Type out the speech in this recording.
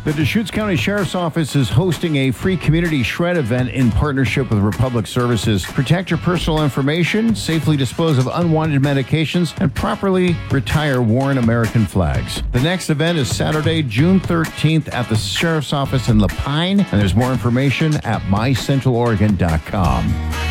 The Deschutes County Sheriff's Office is hosting a free community shred event in partnership with Republic Services. Protect your personal information, safely dispose of unwanted medications, and properly retire worn American flags. The next event is Saturday, June 13th at the Sheriff's Office in La Pine, and there's more information at mycentraloregon.com.